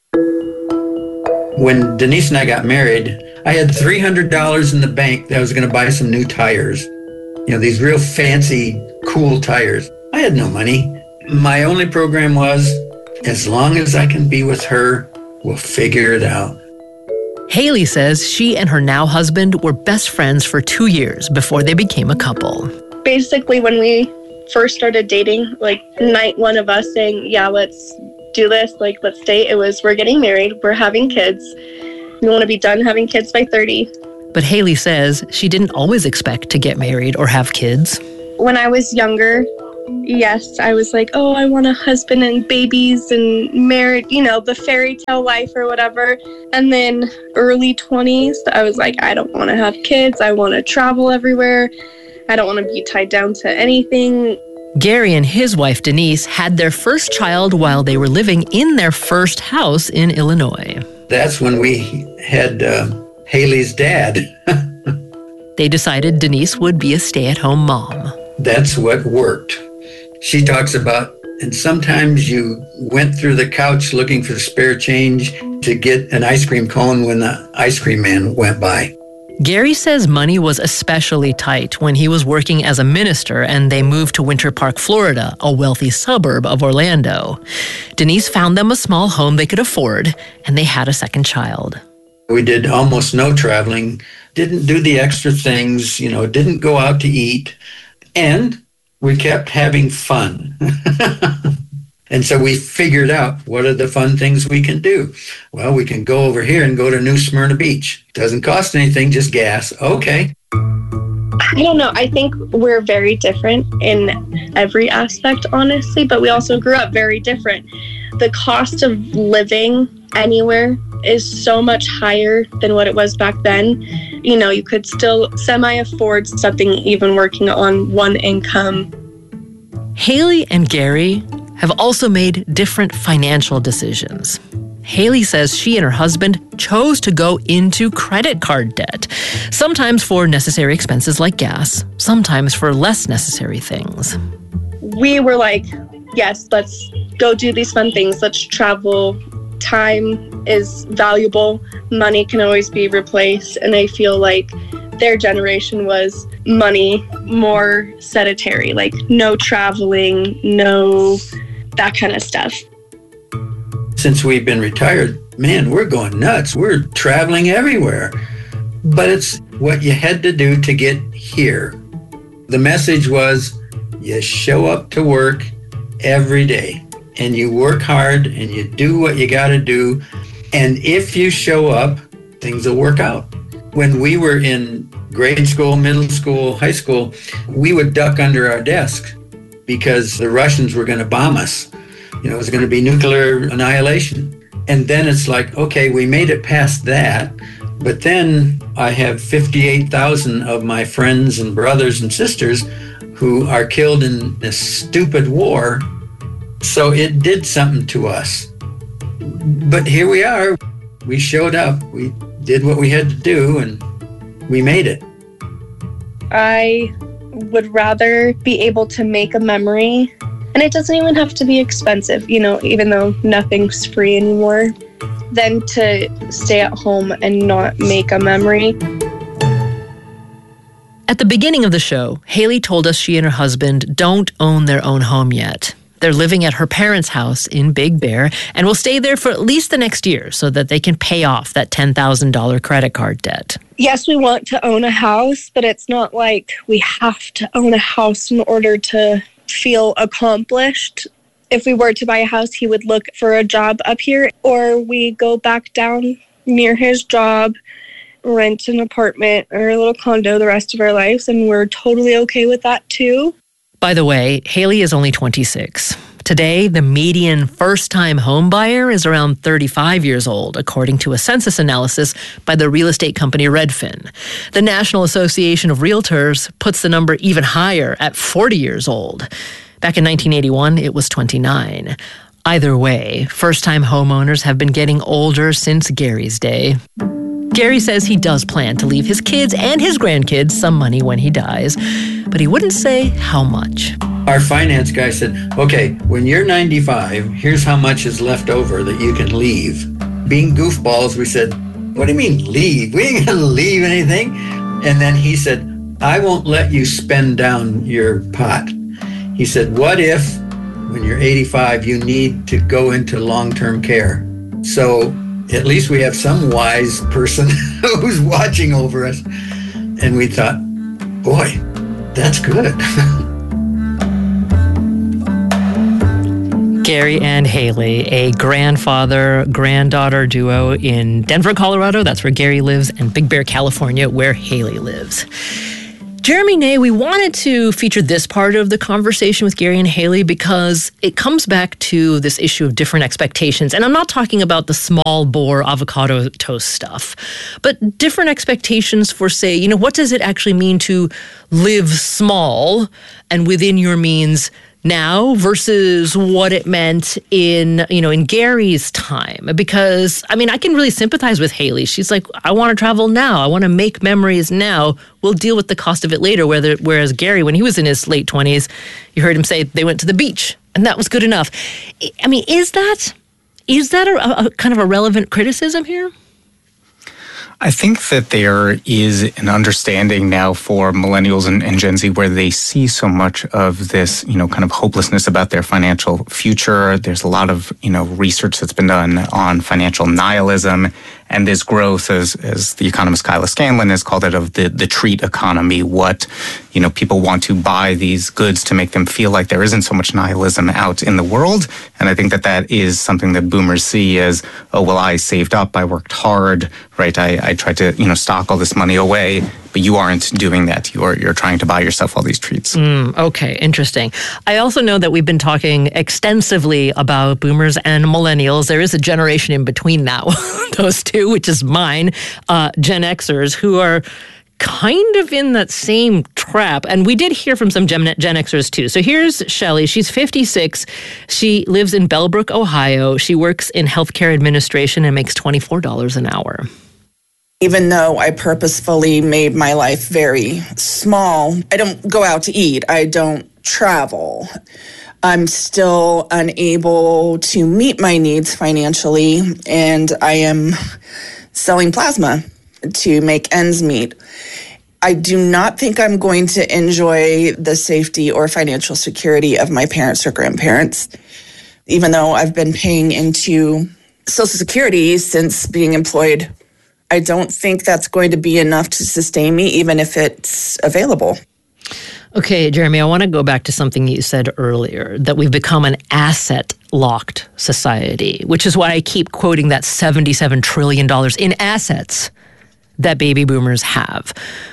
When Denise and I got married, I had three hundred dollars in the bank that I was going to buy some new tires. You know, these real fancy, cool tires. I had no money. My only program was, as long as I can be with her, we'll figure it out. Haley says she and her now husband were best friends for two years before they became a couple. Basically, when we first started dating, like night one of us saying, yeah, let's do this, like, let's date, it was, we're getting married, we're having kids. We want to be done having kids by thirty. But Haley says she didn't always expect to get married or have kids. When I was younger, yes, I was like, oh, I want a husband and babies and married, you know, the fairy tale life or whatever. And then early twenties, I was like, I don't want to have kids. I want to travel everywhere. I don't want to be tied down to anything. Gary and his wife, Denise, had their first child while they were living in their first house in Illinois. That's when we had uh, Haley's dad. They decided Denise would be a stay-at-home mom. That's what worked. She talks about, and sometimes you went through the couch looking for spare change to get an ice cream cone when the ice cream man went by. Gary says money was especially tight when he was working as a minister and they moved to Winter Park, Florida, a wealthy suburb of Orlando. Denise found them a small home they could afford, and they had a second child. We did almost no traveling, didn't do the extra things, you know, didn't go out to eat, and we kept having fun. And so we figured out, what are the fun things we can do? Well, we can go over here and go to New Smyrna Beach. Doesn't cost anything, just gas. Okay. I don't know. I think we're very different in every aspect, honestly, but we also grew up very different. The cost of living anywhere is so much higher than what it was back then. You know, you could still semi-afford something even working on one income. Haley and Gary have also made different financial decisions. Haley says she and her husband chose to go into credit card debt, sometimes for necessary expenses like gas, sometimes for less necessary things. We were like, yes, let's go do these fun things. Let's travel. Time is valuable. Money can always be replaced. And I feel like their generation was money more sedentary, like no traveling, no that kind of stuff. Since we've been retired, man, we're going nuts. We're traveling everywhere. But it's what you had to do to get here. The message was, you show up to work every day and you work hard and you do what you got to do. And if you show up, things will work out. When we were in grade school, middle school, high school, we would duck under our desk because the Russians were going to bomb us. You know, it was going to be nuclear annihilation. And then it's like, okay, we made it past that. But then I have fifty-eight thousand of my friends and brothers and sisters who are killed in this stupid war. So it did something to us. But here we are. We showed up. We did what we had to do, and we made it. I would rather be able to make a memory, and it doesn't even have to be expensive, you know, even though nothing's free anymore, than to stay at home and not make a memory. At the beginning of the show, Haley told us she and her husband don't own their own home yet. They're living at her parents' house in Big Bear and will stay there for at least the next year so that they can pay off that ten thousand dollars credit card debt. Yes, we want to own a house, but it's not like we have to own a house in order to feel accomplished. If we were to buy a house, he would look for a job up here, or we go back down near his job, rent an apartment or a little condo the rest of our lives, and we're totally okay with that too. By the way, Haley is only twenty-six. Today, the median first-time home buyer is around thirty-five years old, according to a census analysis by the real estate company Redfin. The National Association of Realtors puts the number even higher at forty years old. Back in nineteen eighty-one, it was twenty-nine. Either way, first-time homeowners have been getting older since Gary's day. Gary says he does plan to leave his kids and his grandkids some money when he dies, but he wouldn't say how much. Our finance guy said, okay, when you're ninety-five, here's how much is left over that you can leave. Being goofballs, we said, what do you mean leave? We ain't gonna leave anything. And then he said, I won't let you spend down your pot. He said, what if when you're eighty-five, you need to go into long-term care? So at least we have some wise person who's watching over us. And we thought, boy, that's good. Gary and Haley, a grandfather-granddaughter duo in Denver, Colorado. That's where Gary lives, and Big Bear, California, where Haley lives. Jeremy Ney, we wanted to feature this part of the conversation with Gary and Haley because it comes back to this issue of different expectations. And I'm not talking about the small bore avocado toast stuff, but different expectations for, say, you know, what does it actually mean to live small and within your means now versus what it meant in, you know, in Gary's time. Because, I mean, I can really sympathize with Haley. She's like, I want to travel now. I want to make memories now. We'll deal with the cost of it later. Whether, whereas Gary, when he was in his late twenties, you heard him say they went to the beach and that was good enough. I mean, is that, is that a, a kind of a relevant criticism here? I think that there is an understanding now for millennials and, and Gen Z where they see so much of this, you know, kind of hopelessness about their financial future. There's a lot of, you know, research that's been done on financial nihilism and this growth, as as the economist Kyla Scanlon has called it, of the, the treat economy. What, you know, people want to buy these goods to make them feel like there isn't so much nihilism out in the world. And I think that that is something that boomers see as, oh, well, I saved up, I worked hard, right? I, I tried to, you know, stock all this money away, but you aren't doing that. You're you're trying to buy yourself all these treats. Mm, okay, interesting. I also know that we've been talking extensively about boomers and millennials. There is a generation in between now, those two, which is mine, uh, Gen Xers, who are kind of in that same trap. And we did hear from some Gen, Gen Xers too. So here's Shelly. She's fifty-six. She lives in Bellbrook, Ohio. She works in healthcare administration and makes twenty-four dollars an hour. Even though I purposefully made my life very small, I don't go out to eat. I don't travel. I'm still unable to meet my needs financially, and I am selling plasma to make ends meet. I do not think I'm going to enjoy the safety or financial security of my parents or grandparents, even though I've been paying into Social Security since being employed. I don't think that's going to be enough to sustain me, even if it's available. Okay, Jeremy, I want to go back to something you said earlier, that we've become an asset-locked society, which is why I keep quoting that seventy-seven trillion dollars in assets that baby boomers have.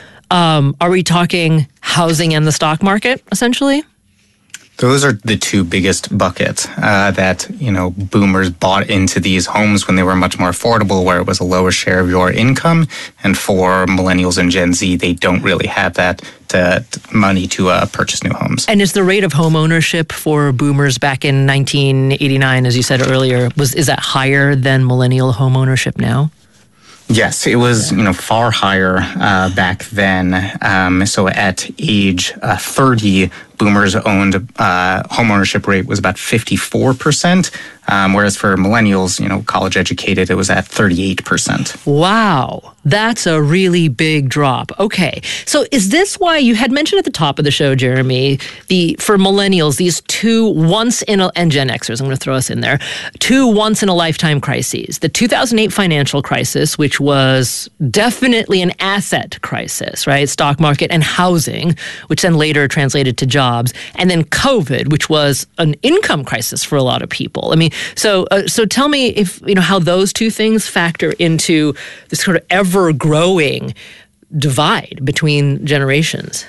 Um, are we talking housing and the stock market, essentially? Those are the two biggest buckets uh, that, you know, boomers bought into these homes when they were much more affordable, where it was a lower share of your income. And for millennials and Gen Z, they don't really have that to, to money to uh, purchase new homes. And is the rate of home ownership for boomers back in nineteen eighty-nine, as you said earlier, was is that higher than millennial home ownership now? Yes, it was, you know, far higher uh, back then. Um, so at age uh, thirty, boomers owned uh, home ownership rate was about fifty-four percent, um, whereas for millennials, you know, college educated, it was at thirty-eight percent. Wow, that's a really big drop. Okay, so is this why you had mentioned at the top of the show, Jeremy, the for millennials, these two once in a, and Gen Xers, I'm going to throw us in there, two once in a lifetime crises. The two thousand eight financial crisis, which was definitely an asset crisis, right? Stock market and housing, which then later translated to jobs. And then COVID, which was an income crisis for a lot of people. I mean, so uh, so tell me if, you know, how those two things factor into this sort of ever-growing divide between generations.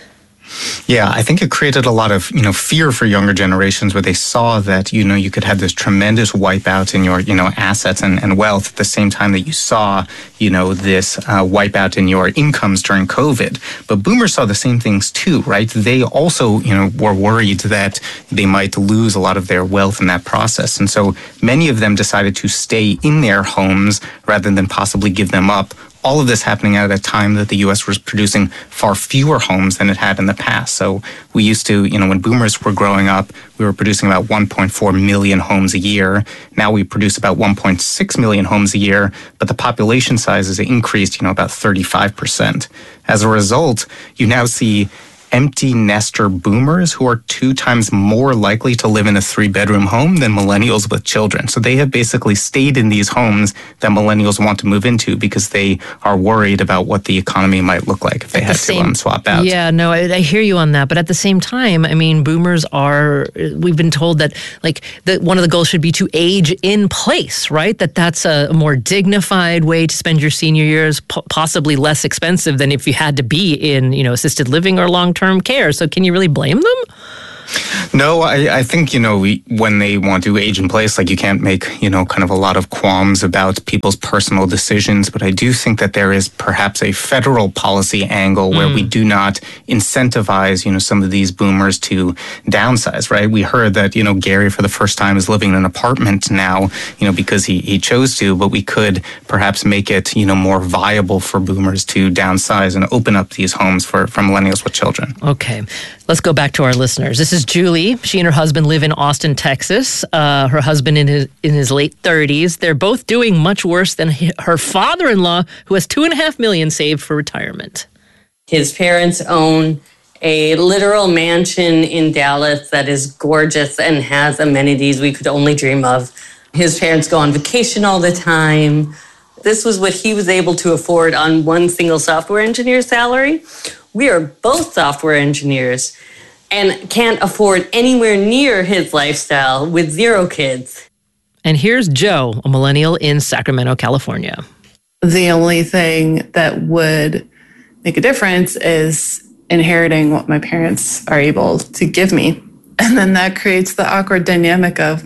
Yeah, I think it created a lot of, you know, fear for younger generations where they saw that, you know, you could have this tremendous wipeout in your, you know, assets and, and wealth at the same time that you saw, you know, this uh, wipeout in your incomes during COVID. But boomers saw the same things too, right? They also, you know, were worried that they might lose a lot of their wealth in that process. And so many of them decided to stay in their homes rather than possibly give them up. All of this happening at a time that the U S was producing far fewer homes than it had in the past. So we used to, you know, when boomers were growing up, we were producing about one point four million homes a year. Now we produce about one point six million homes a year, but the population size has increased, you know, about thirty-five percent. As a result, you now see empty nester boomers who are two times more likely to live in a three-bedroom home than millennials with children. So they have basically stayed in these homes that millennials want to move into because they are worried about what the economy might look like if they had to um, swap out. Yeah, no, I, I hear you on that. But at the same time, I mean, boomers are, we've been told that, like, that one of the goals should be to age in place, right? That that's a more dignified way to spend your senior years, po- possibly less expensive than if you had to be in, you know, assisted living or long-term care. So can you really blame them? No, I, I think, you know, we, when they want to age in place, like you can't make, you know, kind of a lot of qualms about people's personal decisions. But I do think that there is perhaps a federal policy angle where mm. we do not incentivize, you know, some of these boomers to downsize, right? We heard that, you know, Gary for the first time is living in an apartment now, you know, because he, he chose to, but we could perhaps make it, you know, more viable for boomers to downsize and open up these homes for, for millennials with children. Okay. Let's go back to our listeners. This is Julie. She and her husband live in Austin, Texas. Uh, her husband in his in his late thirties. They're both doing much worse than her father-in-law, who has two and a half million saved for retirement. His parents own a literal mansion in Dallas that is gorgeous and has amenities we could only dream of. His parents go on vacation all the time. This was what he was able to afford on one single software engineer's salary. We are both software engineers and can't afford anywhere near his lifestyle with zero kids. And here's Joe, a millennial in Sacramento, California. The only thing that would make a difference is inheriting what my parents are able to give me. And then that creates the awkward dynamic of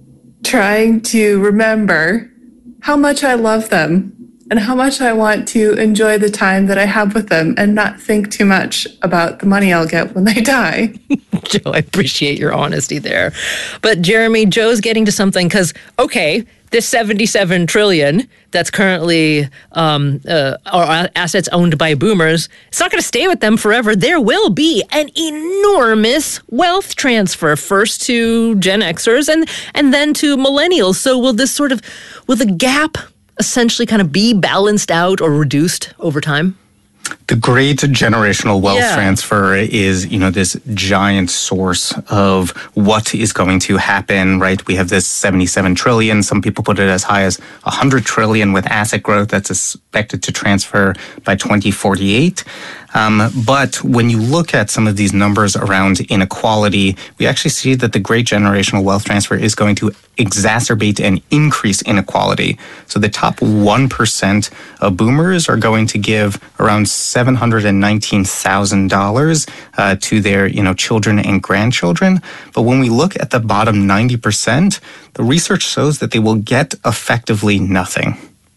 trying to remember how much I love them and how much I want to enjoy the time that I have with them and not think too much about the money I'll get when they die. Joe, I appreciate your honesty there. But Jeremy, Joe's getting to something because, okay, this seventy-seven trillion that's currently um, uh, are assets owned by boomers, it's not going to stay with them forever. There will be an enormous wealth transfer, first to Gen Xers and and then to millennials. So will this sort of, will the gap essentially kind of be balanced out or reduced over time? The great generational wealth yeah. transfer is, you know, this giant source of what is going to happen, right? We have this seventy-seven trillion. Some people put it as high as one hundred trillion with asset growth that's expected to transfer by twenty forty-eight. Um, but when you look at some of these numbers around inequality, we actually see that the great generational wealth transfer is going to exacerbate and increase inequality. So the top one percent of boomers are going to give around seven hundred nineteen thousand dollars uh, to their, you know, children and grandchildren. But when we look at the bottom ninety percent, the research shows that they will get effectively nothing.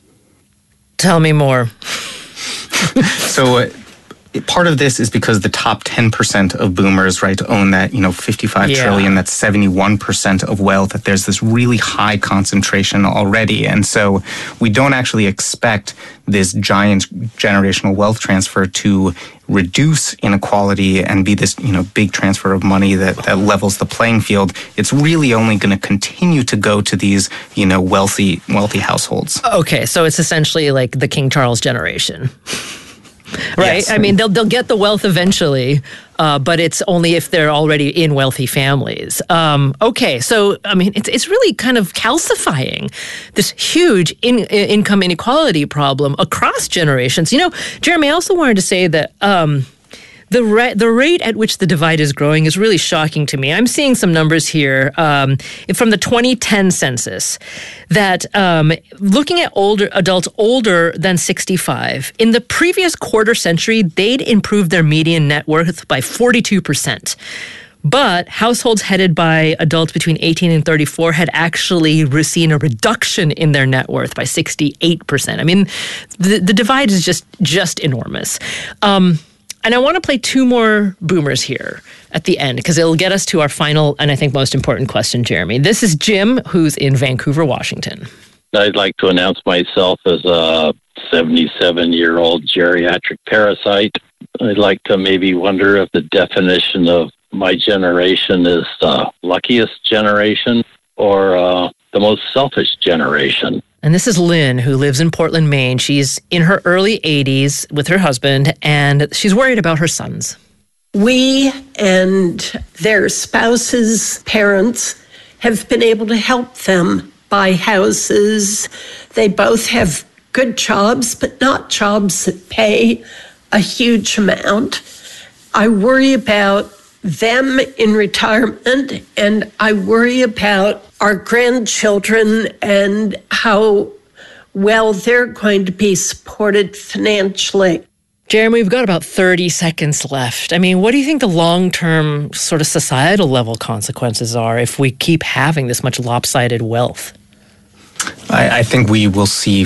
Tell me more. so uh, part of this is because the top ten percent of boomers, right, own that, you know, fifty-five yeah. trillion, that's seventy-one percent of wealth, that there's this really high concentration already. And so we don't actually expect this giant generational wealth transfer to reduce inequality and be this, you know, big transfer of money that, that levels the playing field. It's really only going to continue to go to these, you know, wealthy, wealthy households. Okay, so it's essentially like the King Charles generation. Right? Yes. I mean, they'll they'll get the wealth eventually, uh, but it's only if they're already in wealthy families. Um, okay, so, I mean, it's it's really kind of calcifying this huge in, income inequality problem across generations. You know, Jeremy, I also wanted to say that um, The, ra- the rate at which the divide is growing is really shocking to me. I'm seeing some numbers here um, from the twenty ten census that um, looking at older adults older than sixty-five, in the previous quarter century, they'd improved their median net worth by forty-two percent. But households headed by adults between eighteen and thirty-four had actually seen a reduction in their net worth by sixty-eight percent. I mean, the, the divide is just, just enormous. Um, And I want to play two more boomers here at the end because it'll get us to our final and I think most important question, Jeremy. This is Jim, who's in Vancouver, Washington. I'd like to announce myself as a seventy-seven-year-old geriatric parasite. I'd like to maybe wonder if the definition of my generation is the luckiest generation or uh, the most selfish generation. And this is Lynn, who lives in Portland, Maine. She's in her early eighties with her husband, and she's worried about her sons. We and their spouses' parents have been able to help them buy houses. They both have good jobs, but not jobs that pay a huge amount. I worry about them in retirement, and I worry about our grandchildren and how well they're going to be supported financially. Jeremy, we've got about thirty seconds left. I mean, what do you think the long-term sort of societal level consequences are if we keep having this much lopsided wealth? I, I think we will see